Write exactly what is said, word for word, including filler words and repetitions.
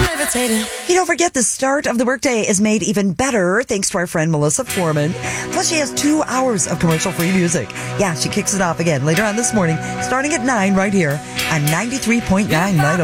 Hey, don't forget the start of the workday is made even better thanks to our friend Melissa Foreman. Plus, she has two hours of commercial-free music. Yeah, she kicks it off again later on this morning, starting at nine right here on ninety-three point nine Light